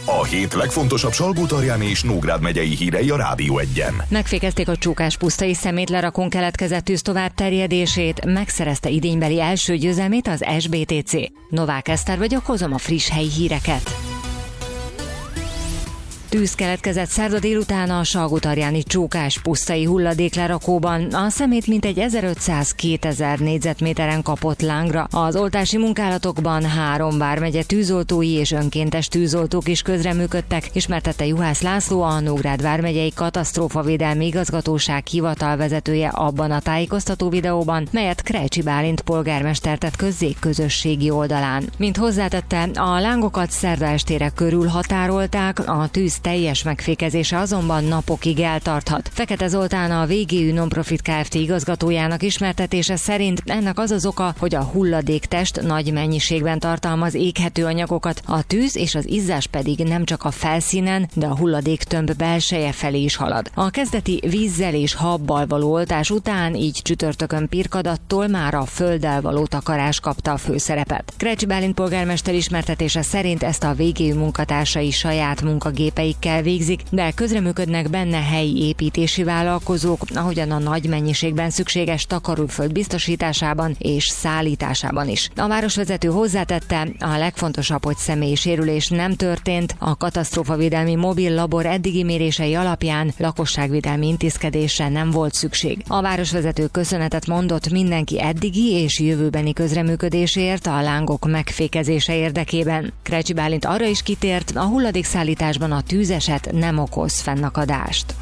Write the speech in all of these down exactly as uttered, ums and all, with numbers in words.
A hét legfontosabb Salgótarjáni és Nógrád megyei hírei a Rádió Egyen. Megfékezték a Csókás-pusztai szemétlerakón keletkezett tűz tovább terjedését, megszerezte idénybeli első győzelmét az es bé té cé. Novák Eszter vagyok, hozom a friss helyi híreket. Tűz keletkezett szerda délután a Salgótarjáni Csókás-pusztai hulladéklerakóban. A szemét mintegy ezerötszáz-kétezer négyzetméteren kapott lángra. Az oltási munkálatokban három vármegye tűzoltói és önkéntes tűzoltók is közreműködtek, ismertette Juhász László, a Nógrád vármegyei katasztrófavédelmi igazgatóság hivatalvezetője abban a tájékoztató videóban, melyet Krejcsi Bálint polgármester tett közzé közösségi oldalán. Mint hozzátette, a lángokat szerda estére körül határolták, a tűz teljes megfékezése azonban napokig eltarthat. Fekete Zoltán, a vé gé ü Nonprofit Kft. Igazgatójának ismertetése szerint ennek az az oka, hogy a hulladéktest nagy mennyiségben tartalmaz éghető anyagokat, a tűz és az izzás pedig nem csak a felszínen, de a hulladéktömb belseje felé is halad. A kezdeti vízzel és habbal való oltás után, így csütörtökön Pirkadattól már a földdel való takarás kapta a főszerepet. Krejcsi Bálint polgármester ismertetése szerint ezt a vé gé ü munkatársai saját munkagépei kell végzik, de közreműködnek benne helyi építési vállalkozók, ahogyan a nagy mennyiségben szükséges takaróföld biztosításában és szállításában is. A városvezető hozzátette, a legfontosabb, hogy személyi sérülés nem történt, a katasztrófavédelmi mobil labor eddigi mérései alapján lakosságvédelmi intézkedésre nem volt szükség. A városvezető köszönetet mondott mindenki eddigi és jövőbeni közreműködésért a lángok megfékezése érdekében. Krejcsi Bálint arra is kitért, a hulladékszállításban a tűzeset nem okoz fennakadást.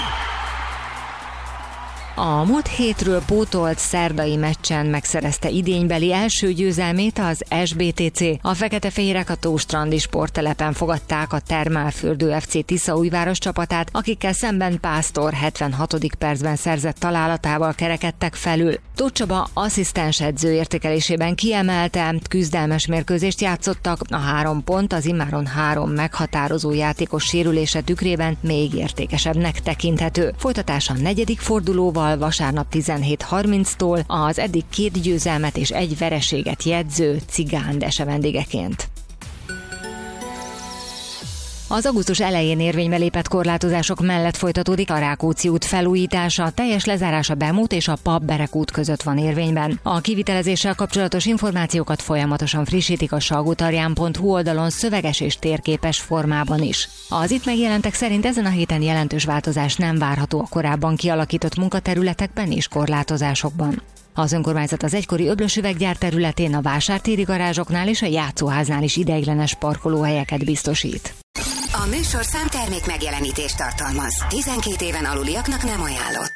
A múlt hétről pótolt szerdai meccsen megszerezte idénybeli első győzelmét az es bé té cé. A feketefehérek a Tóstrandi sporttelepen fogadták a Termálfürdő ef cé Tiszaújváros csapatát, akikkel szemben Pásztor hetvenhatodik percben szerzett találatával kerekedtek felül. Tóth Csaba asszisztens edző értékelésében kiemelte, küzdelmes mérkőzést játszottak, a három pont az immáron három meghatározó játékos sérülése tükrében még értékesebbnek tekinthető. Folytatása a negyedik fordulóval vasárnap tizenhét harminctól az eddig két győzelmet és egy vereséget jegyző Cigán Dese vendégeként. Az augusztus elején érvénybe lépett korlátozások mellett folytatódik a Rákóczi út felújítása, teljes lezárása Bemút és a Pap-Berek út között van érvényben. A kivitelezéssel kapcsolatos információkat folyamatosan frissítik a salgótarján pont hu oldalon szöveges és térképes formában is. Az itt megjelentek szerint ezen a héten jelentős változás nem várható a korábban kialakított munkaterületekben és korlátozásokban. Az önkormányzat az egykori Öblös Üveggyár területén, a vásártéri garázsoknál és a játszóháznál is ideiglenes parkolóhelyeket biztosít. A műsor számtermék megjelenítést tartalmaz. tizenkét éven aluliaknak nem ajánlott.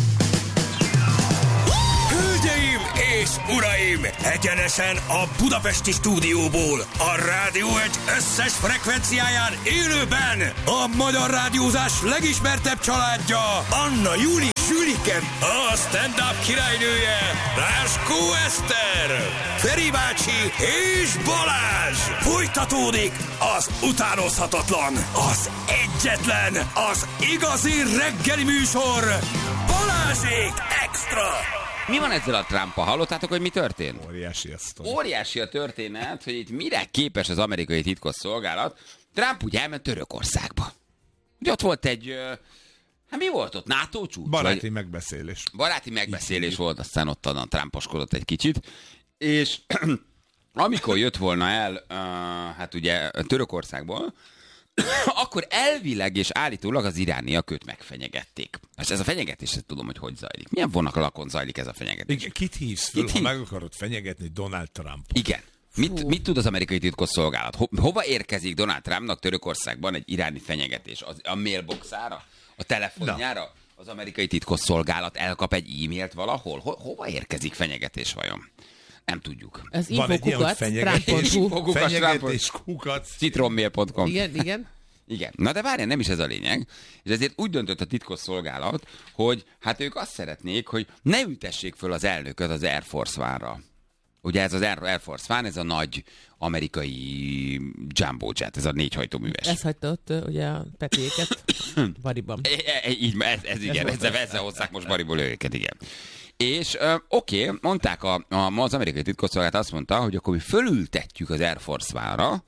Hölgyeim és uraim! Egyenesen a budapesti stúdióból, a Rádió Egy összes frekvenciáján élőben a magyar rádiózás legismertebb családja, Anna Júli Zsülike, a stand-up királynője, Ráskó Eszter, Feri bácsi és Balázs. Folytatódik az utánozhatatlan, az egyetlen, az igazi reggeli műsor, Balázsék Extra. Mi van ezzel a Trump-a? Hallottátok, hogy mi történt? Óriási a sztori. Óriási a történet, hogy itt mire képes az amerikai titkosszolgálat. Trump úgy elment Törökországba. Ugye ott volt egy... Hát mi volt ott? NATO csúcs? Baráti vagy? megbeszélés. Baráti megbeszélés volt, aztán ott a Trumposkodott egy kicsit. És amikor jött volna el, uh, hát ugye Törökországból, akkor elvileg és állítólag az irániak őt megfenyegették. És ez a fenyegetés, ezt tudom, hogy hogy zajlik. Milyen vonalakon zajlik ez a fenyegetés? Igen, kit hívsz föl, Kit ha hív? meg akarod fenyegetni Donald Trumpot? Igen. Mit, mit tud az amerikai titkosszolgálat? Ho, hova érkezik Donald Trumpnak Törökországban egy iráni fenyegetés? Az, a mailboxára? A telefonjára? Na. Az amerikai titkosszolgálat elkap egy e-mailt valahol? Ho, hova érkezik fenyegetés vajon? Nem tudjuk. Ez Van egy ilyen, hogy fenyegetés, Infokukat, fenyegetés, kukac. citronmail pont com. Igen, igen. Igen. Na de várjál, nem is ez a lényeg. És ezért úgy döntött a titkosszolgálat, hogy hát ők azt szeretnék, hogy ne ütessék föl az elnököt az Air Force One-ra. Ugye ez az Air Force One, ez a nagy amerikai jumbo jet, ez a négyhajtóműves. Ez hagyta ott ugye a Petriéket Bariban. E, e, így, ez, ez igen, ez ezzel, ezzel hozzák most Bariból őket, igen. És uh, oké, okay, mondták, a, a, az amerikai titkosszolgálat azt mondta, hogy akkor mi fölültetjük az Air Force One-ra,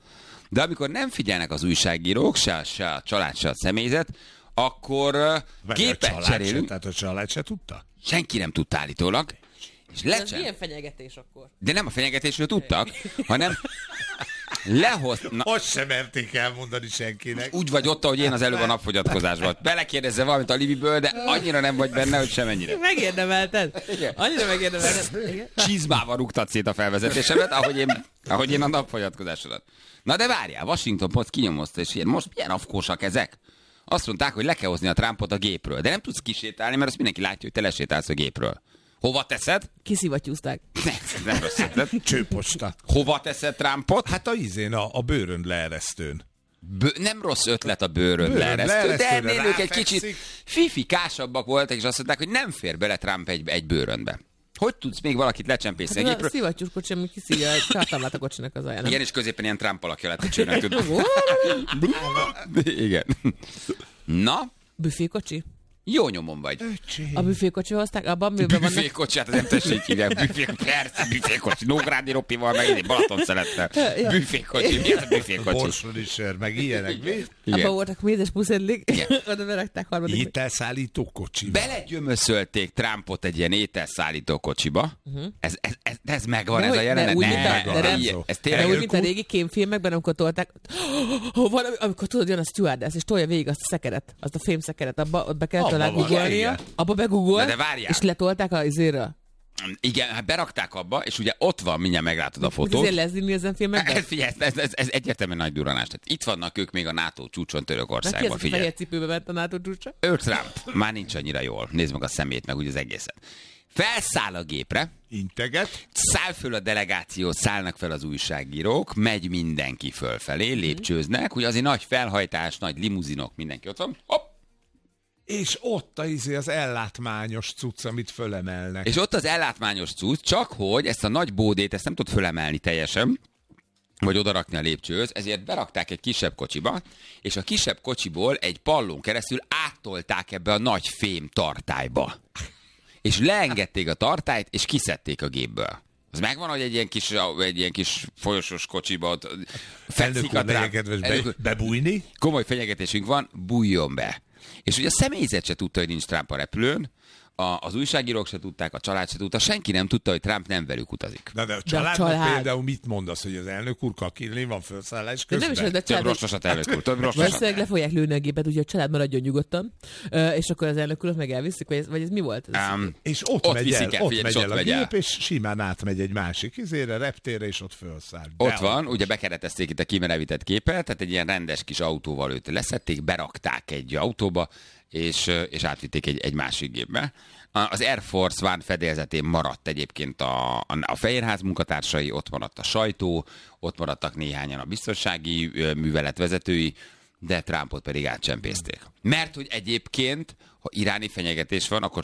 De amikor nem figyelnek az újságírók, se, se a család, se a személyzet, akkor uh, gépet cserélünk. Se, tehát a család se tudta? Senki nem tudta állítólag. És Ez lecsen... milyen fenyegetés akkor? De nem a fenyegetésről tudtak, hanem lehoz... Na, azt sem merték elmondani senkinek. úgy vagy ott, ahogy én az előbb a napfogyatkozásban. Belekérdezze valamit a Libiből, de annyira nem vagy benne, hogy semennyire. Megérdemelted? Igen. Annyira megérdemelted. Igen. Csizmával rúgtad szét a felvezetésemet, ahogy én, ahogy én a napfogyatkozásodat. Na de várjál, Washington Post kinyomozta, és ilyen, most milyen afkósak ezek? Azt mondták, hogy le kell hozni a Trumpot a gépről, de nem tudsz kisétálni, mert azt mindenki látja, hogy te lesétálsz a gépről. Hova teszed? Kiszivattyúzták. Nem, nem rossz ötlet. Csőposta. Hova teszed Trumpot? Hát a izén, a, a bőrön leeresztőn. Bő, nem rossz ötlet a bőrön Bőrön leeresztő, de leeresztőre ennél ők egy ráfekszik. kicsit fifikásabbak voltak, és azt mondták, hogy nem fér bele Trump egy, egy bőrönbe. Hogy tudsz még valakit lecsempészni Hát a a gépről? szivattyús kocsi, ami kiszívja egy tartalmát a kocsinak az alján. Igen, és középen ilyen Trump alakja lett a csőnek. tudod. Igen. Na, Büfékocsi? jó nyomon vagy. A büfékocsi hozták, abban miben vannak... Büfékocsi, hát az nem tessék hívják. Büfé, persze, büfékocsi. Nógrádi Ropival, meg egy Balaton szerettem. Büfékocsi, mi az a büfékocsi? Borsodi sör, meg ilyenek. Mi? Igen. Abban voltak mézes puszedlik, Igen. oda berakták harmadik. Ételszállító kocsiba. Belegyömöszölték Trumpot egy ilyen ételszállító kocsiba. Uh-huh. Ez, ez, ez, ez megvan, De ez hogy- a de jelenet. úgy, Ne, mint a- de nem- ilyen- ez De tényleg úgy, mint a régi kémfilmekben, amikor tolták, oh, valami, amikor tudod, jön a stewardess, és tolja végig azt a szekeret, azt a fémszekeret, abba ott be kellett Abba talán van, googolnia, igen. abba begoogolt, Na de várjál. és letolták a izéről. Igen, hát berakták abba, és ugye ott van, mindjárt meglátod a Hogy fotót. azért lezni ezen filmekben? Ez, figyelj, ez, ez, ez egyértelműen nagy duranás. Tehát itt vannak ők még a NATO csúcson Neki Törökországban, ez a figyelj. fehér cipőbe ment a NATO csúcsa. Ő Trump már nincs annyira jól. Nézd meg a szemét, meg úgy az egészet. Felszáll a gépre, Integet. száll föl a delegáció, szállnak fel az újságírók, megy mindenki fölfelé, lépcsőznek, ugye azért nagy felhajtás, nagy limuzinok, mindenki ott van, hopp, És ott a izé az ellátmányos cucc, amit fölemelnek. és ott az ellátmányos cucc, csak hogy ezt a nagy bódét, ezt nem tud fölemelni teljesen, vagy odarakni a lépcsőhöz, ezért berakták egy kisebb kocsiba, és a kisebb kocsiból egy pallón keresztül áttolták ebbe a nagy fém tartályba. És leengedték a tartályt, és kiszedték a gépből. Az megvan, hogy egy ilyen kis, egy ilyen kis folyosós kocsiba ott Elnök fekszik a úr, legyen Trump. kedves Elnök be, úr, bebújni. komoly fenyegetésünk van, bújjon be. És ugye a személyzet se tudta, hogy nincs Trump a repülőn, a, az újságírók se tudták, a család se tudta, senki nem tudta, hogy Trump nem velük utazik. Na de a családnak család. például mit mondasz, hogy az elnök úr kakilni van felszállás De közben? nem is az, de Több család, rosszosat elnök úr, több rosszosat. valószínűleg le fogják lőni a gépet, úgyhogy a család maradjon nyugodtan, Ö, és akkor az elnök urat meg elviszik, vagy ez, vagy ez mi volt? Ez Um, És ott, Ott megy viszik el, el, ott figyelj, megy és el ott a megy gép, el. és simán átmegy egy másik izére, reptérre, és ott felszáll. De Ott van, ott- ugye bekeretezték itt a kimerevített képet, tehát egy ilyen rendes kis autóval őt leszették, berakták egy autóba, és, és átvitték egy, egy másik gépbe. Az Air Force One fedélzetén maradt egyébként a, a, a Fehérház munkatársai, ott maradt a sajtó, ott maradtak néhányan a biztonsági ö, művelet vezetői, de Trumpot pedig átcsempészték. Mert hogy egyébként, ha iráni fenyegetés van, akkor